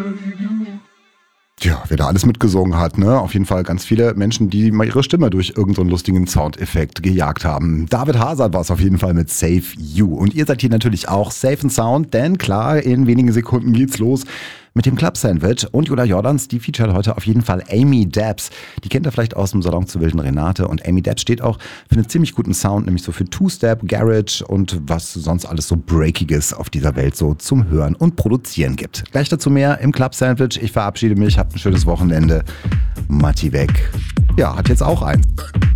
Tja, wer da alles mitgesungen hat, ne? Auf jeden Fall ganz viele Menschen, die mal ihre Stimme durch irgendeinen so lustigen Soundeffekt gejagt haben. David Hazard war es auf jeden Fall mit Save You. Und ihr seid hier natürlich auch safe and sound, denn klar, in wenigen Sekunden geht's los mit dem Club Sandwich. Und Jula Jordans, die featuret heute auf jeden Fall Amy Dabbs. Die kennt ihr vielleicht aus dem Salon zur wilden Renate. Und Amy Dabbs steht auch für einen ziemlich guten Sound, nämlich so für Two-Step, Garage und was sonst alles so Breakiges auf dieser Welt so zum Hören und Produzieren gibt. Gleich dazu mehr im Club Sandwich. Ich verabschiede mich, habt ein schönes Wochenende. Matti weg. Ja, hat jetzt auch eins.